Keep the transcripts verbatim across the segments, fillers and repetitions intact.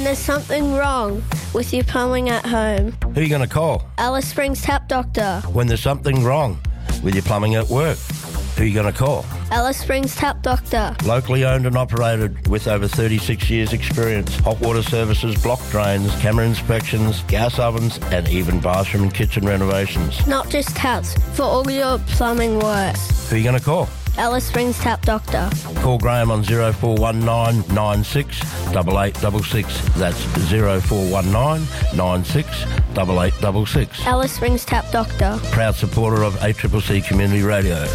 there's something wrong with your plumbing at home. Who are you going to call? Alice Springs Tap Doctor. When there's something wrong with your plumbing at work, who are you going to call? Alice Springs Tap Doctor. Locally owned and operated with over thirty-six years experience. Hot water services, block drains, camera inspections, gas ovens and even bathroom and kitchen renovations. Not just taps, for all your plumbing works. Who are you going to call? Alice Springs Tap Doctor. Call Graham on zero four one nine nine six eight eight six six. That's zero four one nine nine six eight eight six six. Alice Springs Tap Doctor. Proud supporter of A C C C Community Radio.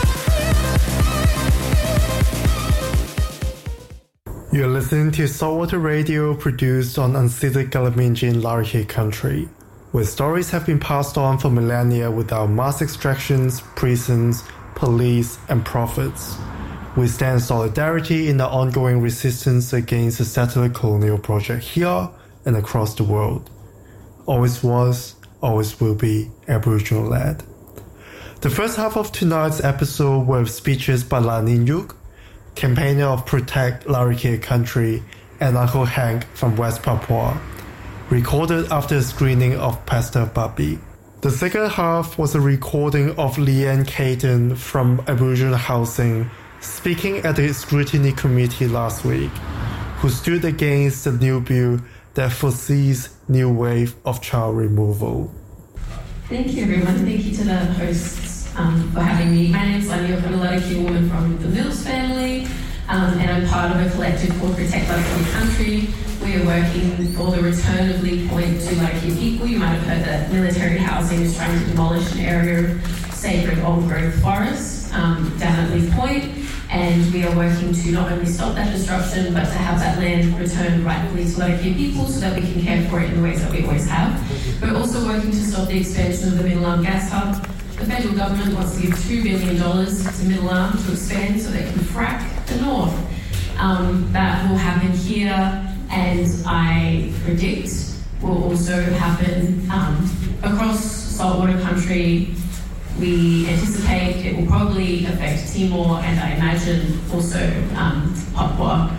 You're listening to Saltwater Radio, produced on unceded Galamingi in Larrakia country, where stories have been passed on for millennia without mass extractions, prisons, police and profits. We stand solidarity in the ongoing resistance against the settler colonial project here and across the world. Always was, always will be Aboriginal land. The first half of tonight's episode were speeches by Lani Nyuk, campaigner of Protect Larrakia Country, and Uncle Hank from West Papua, recorded after a screening of Pastor Bubby. The second half was a recording of Leanne Caden from Aboriginal Housing speaking at the scrutiny committee last week, who stood against the new bill that foresees new wave of child removal. Thank you, everyone. Thank you to the hosts um, for having me. My name is Lani. I'm a Larrakia woman from the Mills family, um, and I'm part of a collective called Protect Larrakia Country. We are working for the return of Leigh Point to Larrakia people. You might have heard that military housing is trying to demolish an area of sacred old growth forest um, down at Leigh Point. And we are working to not only stop that destruction, but to have that land returned rightfully to Larrakia people so that we can care for it in the ways that we always have. We're also working to stop the expansion of the Middle Arm gas hub. The federal government wants to give two billion dollars to Middle Arm to expand so they can frack the north. Um, that will happen here, and I predict will also happen um, across saltwater country. We anticipate it will probably affect Timor and I imagine also um, Papua.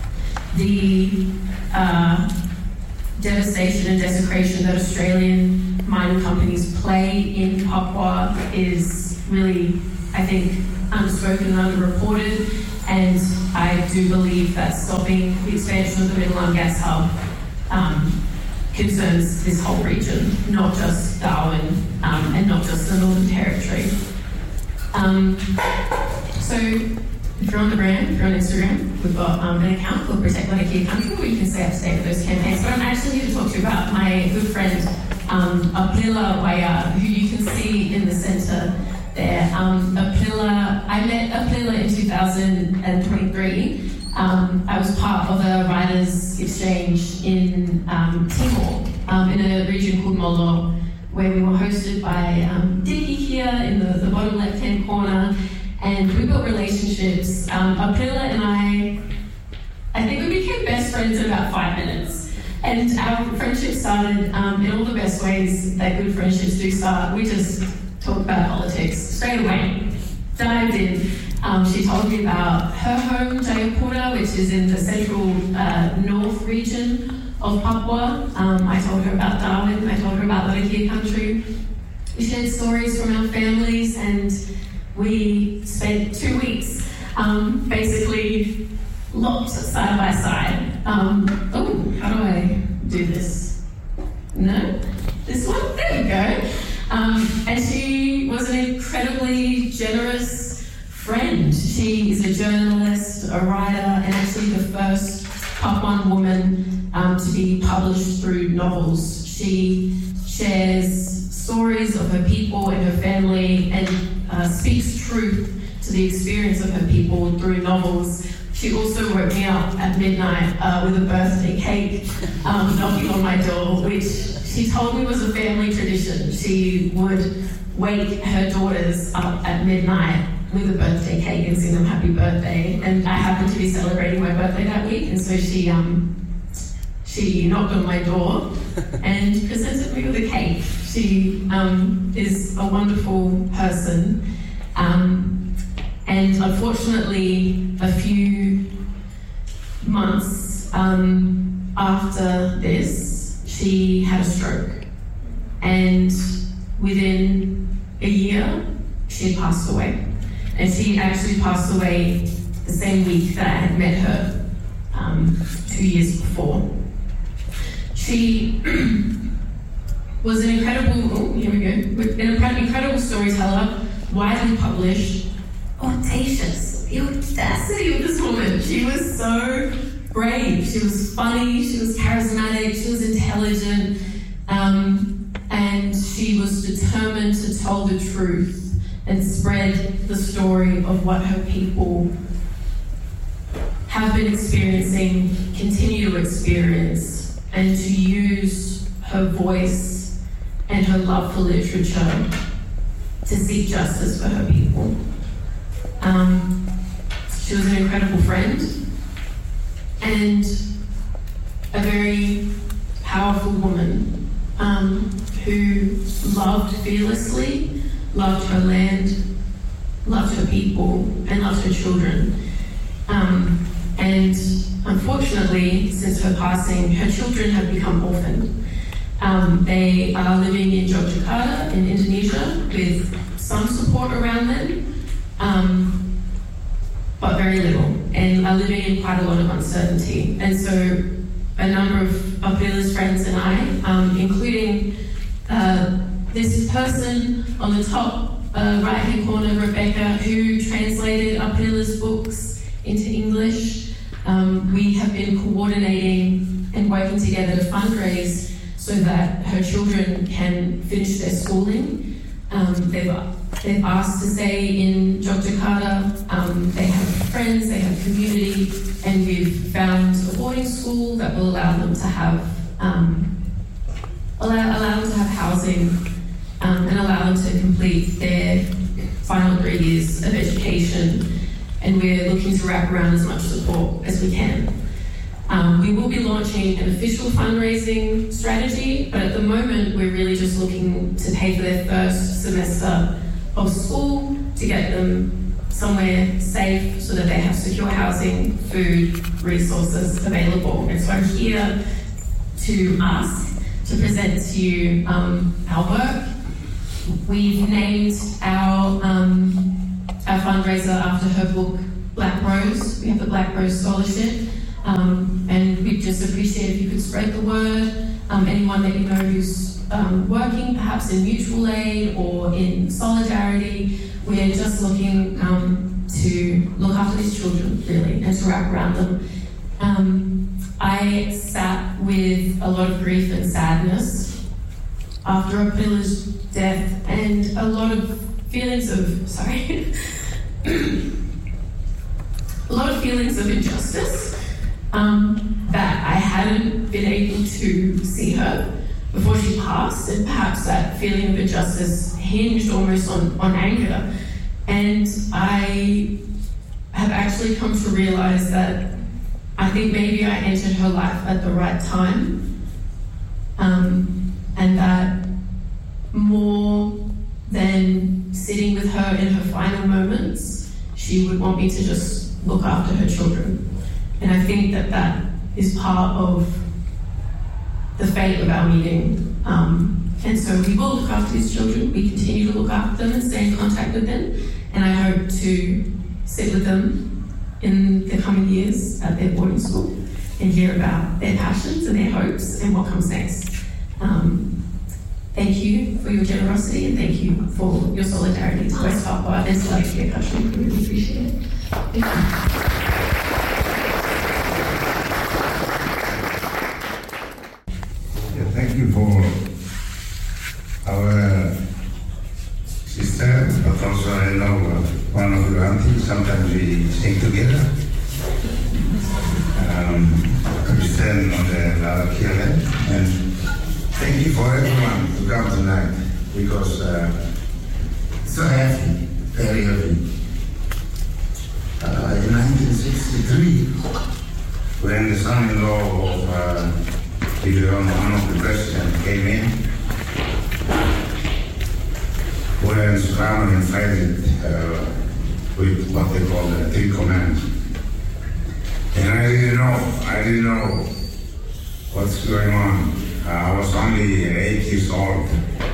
The uh, devastation and desecration that Australian mining companies play in Papua is really, I think, unspoken and underreported. And I do believe that stopping the expansion of the Middle Arm gas hub um, concerns this whole region, not just Darwin um, and not just the Northern Territory. Um, so if you're on the brand, if you're on Instagram, we've got um, an account called Protect Larrakia Country where you can stay up to date with those campaigns. But I'm actually here to talk to you about my good friend um, Aplila Waya, who you can see in the centre there. Um, Aplila, I met Aplila in two thousand twenty-three. Um, I was part of a writers' exchange in um, Timor, um, in a region called Molo, where we were hosted by um, Dicky here in the, the bottom left-hand corner, and we built relationships. Um, Aprila and I, I think we became best friends in about five minutes. And our friendship started um, in all the best ways that good friendships do start. We just talked about politics straight away, dived in. Um, she told me about her home, Jayapura, which is in the central uh, north region of Papua. Um, I told her about Darwin. I told her about Larrakia Country. We shared stories from our families, and we spent two weeks um, basically locked side by side. Um, oh, how do I do this? No? This one? There we go. Um, and she was an incredibly generous friend. She is a journalist, a writer, and actually the first Papuan woman um, to be published through novels. She shares stories of her people and her family and uh, speaks truth to the experience of her people through novels. She also woke me up at midnight uh, with a birthday cake um, knocking on my door, which she told me was a family tradition. She would wake her daughters up at midnight with a birthday cake and sing them happy birthday. And I happened to be celebrating my birthday that week, and so she um, she knocked on my door and presented me with a cake. She um, is a wonderful person. Um, and unfortunately, a few months um, after this, she had a stroke. And within a year, she had passed away. And she actually passed away the same week that I had met her um, two years before. She was an incredible, oh, here we go, an incredible storyteller, widely published, audacious, the audacity of this woman. She was so brave, she was funny, she was charismatic, she was intelligent, um, and she was determined to tell the truth and spread the story of what her people have been experiencing, continue to experience, and to use her voice and her love for literature to seek justice for her people. Um, she was an incredible friend and a very powerful woman um, who loved fearlessly, loved her land, loved her people, and loved her children. Um, and unfortunately, since her passing, her children have become orphaned. Um, they are living in Yogyakarta in Indonesia with some support around them, um, but very little, and are living in quite a lot of uncertainty. And so a number of Aprila's friends and I, um, including uh, this person on the top uh, right-hand corner, Rebecca, who translated Aprila's books into English. Um, we have been coordinating and working together to fundraise so that her children can finish their schooling. Um, they've, they've asked to stay in Yogyakarta. Um, they have friends, they have community, and we've found a boarding school that will allow them to have um, allow, allow them to have housing um, and allow them to complete their final three years of education. And we're looking to wrap around as much support as we can. Um, we will be launching an official fundraising strategy, but at the moment we're really just looking to pay for their first semester of school, to get them somewhere safe so that they have secure housing, food, resources available. And so I'm here to ask, to present to you um, our work. We've named our um, our fundraiser after her book, Black Rose. We have the Black Rose Scholarship. Um, and we'd just appreciate if you could spread the word. Um, anyone that you know who's um, working perhaps in mutual aid or in solidarity, we're just looking um, to look after these children, really, and to wrap around them. Um, I sat with a lot of grief and sadness after Aprila's death, and a lot of feelings of, sorry, a lot of feelings of injustice. Um, that I hadn't been able to see her before she passed, and perhaps that feeling of injustice hinged almost on, on anger. And I have actually come to realize that I think maybe I entered her life at the right time, um, and that more than sitting with her in her final moments, she would want me to just look after her children. And I think that that is part of the fate of our meeting. Um, and so we will look after these children. We continue to look after them and stay in contact with them. And I hope to sit with them in the coming years at their boarding school and hear about their passions and their hopes and what comes next. Um, thank you for your generosity, and thank you for your solidarity to West Papua and to Laikipia Country. We really appreciate it. Thank you. Thank you for our sister, but also I know one of your aunties. Sometimes we sing together. Um, we stand on the Lalakia, and thank you for everyone to come tonight, because uh, it's so heavy, very heavy. Uh, in nineteen sixty-three, when the son-in-law of uh, one of the presidents came in, we were surrounded and invited uh, with what they call the three commands. And I didn't know, I didn't know what's going on. Uh, I was only eight years old.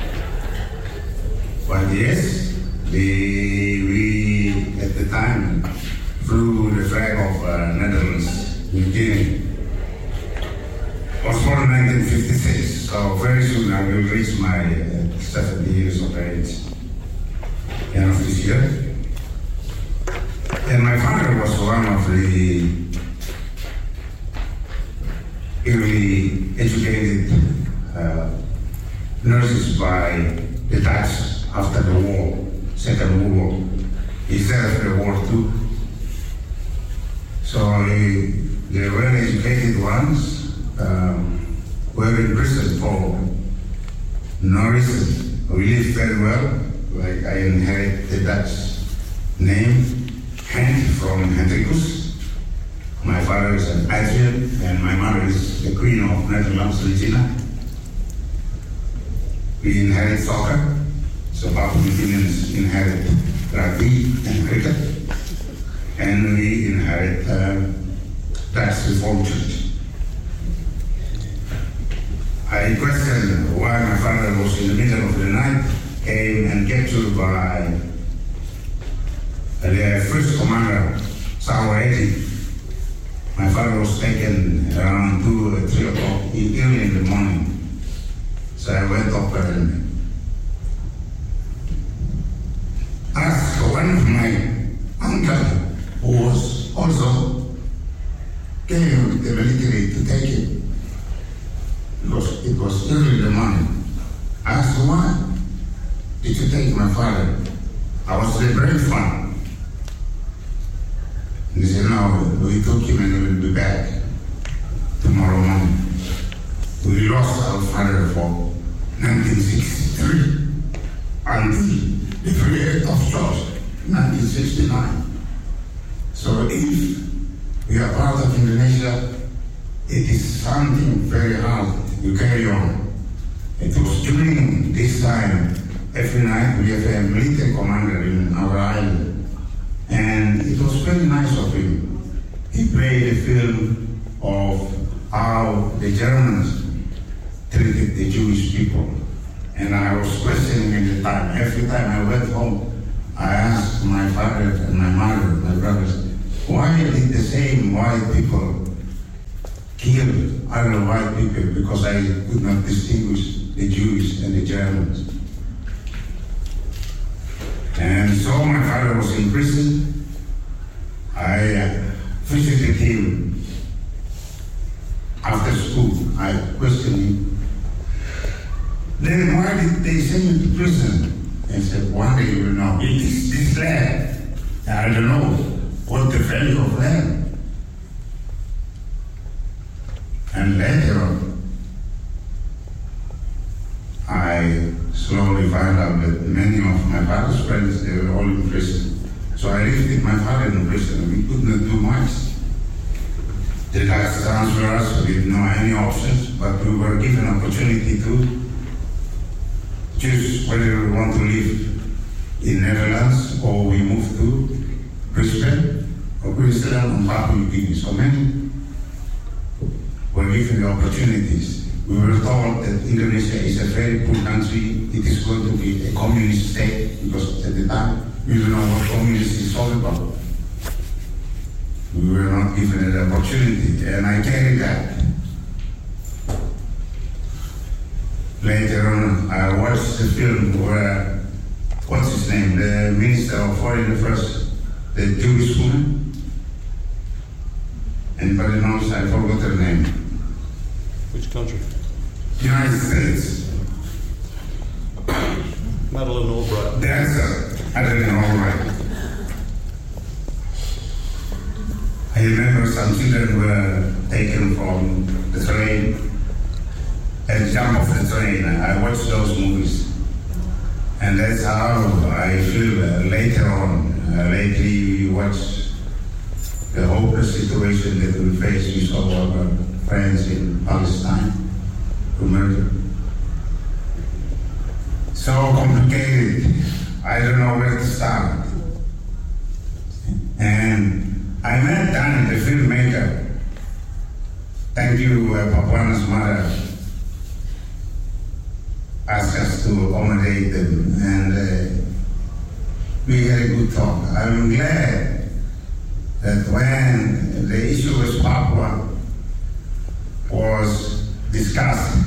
But yes, the, we at the time flew the flag of uh, Netherlands, New Guinea. I was born in nineteen fifty-six, so very soon I will reach my uh, seventy years of age, end of this year. And my father was one of the early educated uh, nurses by the Dutch after the war, Second World War. He served the war too. So he, the well-educated ones um, were in prison for no reason. We lived very well. Like I inherit the Dutch name, Henk from Hendrikus. My father is an Adrian, and my mother is the Queen of Netherlands, Regina. We inherit soccer, so Papua New Guineans inherit rugby and cricket, and we inherit uh, Dutch Reformed Church. I questioned why my father was in the middle of the night, came and captured by the first commander, Sauer Edi. My father was taken around two or three o'clock early in the morning. So I went up and asked one of my uncle, who was also came with the military to take him, because it was early in the morning. I asked, why did you take my father? I was the brave one. And he said, no, we took him and he will be back tomorrow morning. We lost our father for nineteen sixty-three until the twenty-eighth of George, nineteen sixty-nine. So if we are part of Indonesia, it is something very hard to carry on. It was during this time, every night we have a military commander in our island. And it was very nice of him. He played a film of how the Germans treated the Jewish people. And I was questioning at the time. Every time I went home, I asked my father and my mother, my brothers, why did the same white people kill other white people? Because I could not distinguish the Jews and the Germans. And so my father was in prison. I uh, visited him after school. I questioned him. Then why did they send you to prison? And said, one day you will know. It is this land. I don't know what the value of land. And later on, I slowly found out that many of my father's friends, they were all in prison. So I lived with my father in prison, and we could not do much. They had to transfer us with no any options, but we were given opportunity to choose whether we want to live in Netherlands or we move to Brisbane or Queensland and Papua New Guinea. So many were given the opportunities. We were told that Indonesia is a very poor country. It is going to be a communist state, because at the time we don't know what communism is all about. We were not given an opportunity, and I carried that. Later on, I watched the film where, what's his name, the Minister of Foreign Affairs, the Jewish woman. Anybody knows? I forgot her name. Which country? United States. Madeleine Albright. That's her. Madeleine Albright. I remember some children were taken from the train and jump off the train. I watched those movies. And that's how I feel uh, later on. Uh, lately we watch the hopeless situation that we face with our friends in Palestine who murdered. So complicated. I don't know where to start. And I met Danny, the filmmaker. Thank you, uh, Papuana's mother asked us to accommodate them, and uh, we had a good talk. I'm glad that when the issue with Papua was discussed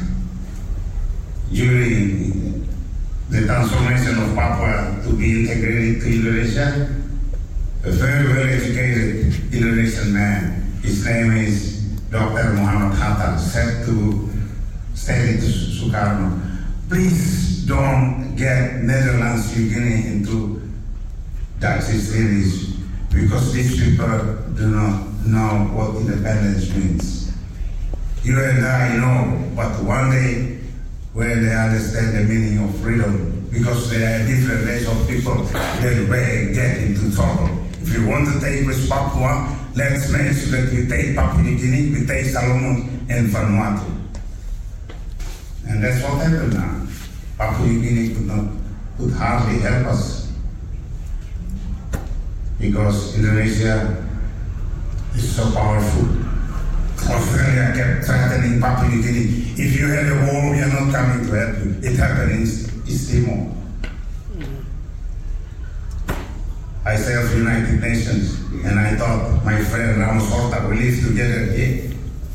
during the transformation of Papua to be integrated to Indonesia, a very well educated Indonesian man, his name is Doctor Muhammad Hatta, said to Stanley Sukarno, please don't get Netherlands, New Guinea into Dutch East Indies, because these people do not know what independence means. You and I know, but one day when they understand the meaning of freedom, because there are different race of people, they will get into trouble. If you want to take with Papua, let's make sure that we take Papua New Guinea, we take Solomon and Vanuatu. And that's what happened now. Papua New Guinea could not, could hardly help us, because Indonesia is so powerful. Australia kept threatening Papua New Guinea. If you have a war, we are not coming to help you. It happened in East Timor. I served United Nations, and I thought my friend Ramos Horta will live together here.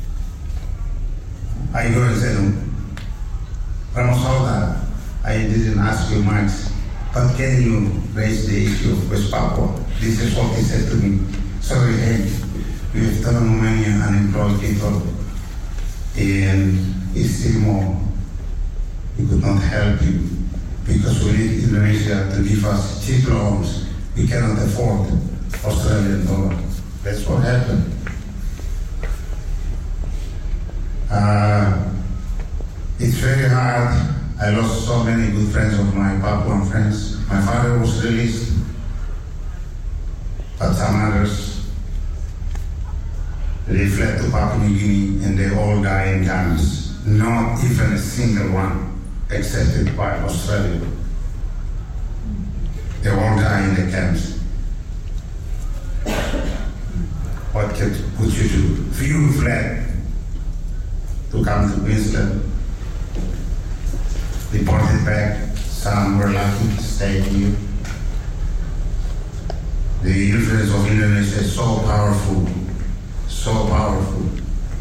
I go and said, Ramos Horta, I didn't ask you much, but can you raise the issue of West Papua? This is what he said to me. Sorry, Hank, we have so many unemployed people in East Timor. We could not help you because we need Indonesia to give us cheap loans. We cannot afford Australian dollar. That's what happened. Uh, it's very hard. I lost so many good friends of my Papuan friends. My father was released, but some others, they fled to Papua New Guinea and they all died in camps. Not even a single one accepted by Australia. They all die in the camps. What could, could you do? Few fled to come to Queensland, deported back. Some were lucky to stay here. The influence of Indonesia is so powerful, so powerful.